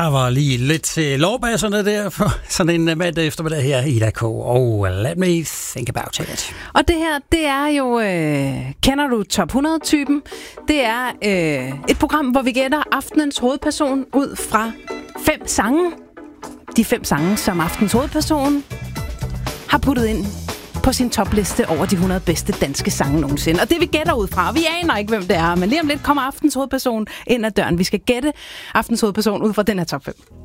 Der var lige lidt lovbasserne der for sådan en mandag eftermiddag her i Ida K. Og let me think about it. Og det her, det er jo, kender du Top 100-typen? Det er et program, hvor vi gætter aftenens hovedperson ud fra 5 sange. De 5 sange, som aftenens hovedperson har puttet ind på sin topliste over de 100 bedste danske sange nogensinde. Og det vi gætter ud fra, vi aner ikke, hvem det er, men lige om lidt kommer aftens hovedperson ind ad døren. Vi skal gætte aftens hovedperson ud fra den her top 5.